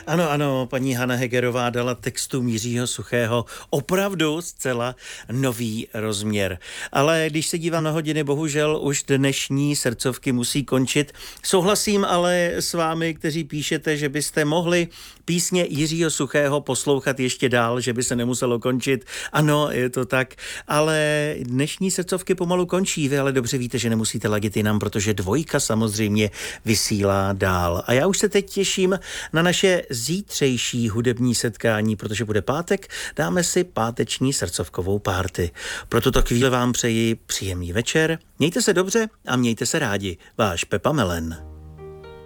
Ano, ano, paní Hana Hegerová dala textu Jiřího Suchého opravdu zcela nový rozměr. Ale když se dívám na hodiny, bohužel už dnešní srdcovky musí končit. Souhlasím ale s vámi, kteří píšete, že byste mohli písně Jiřího Suchého poslouchat ještě dál, že by se nemuselo končit. Ano, je to tak, ale dnešní srdcovky pomalu končí. Vy ale dobře víte, že nemusíte ladit jinam, protože dvojka samozřejmě vysílá dál. A já už se teď těším na naše zítřejší hudební setkání, protože bude pátek, dáme si páteční srdcovkovou párty. Pro tuto chvíli vám přeji příjemný večer, mějte se dobře a mějte se rádi. Váš Pepa Melen.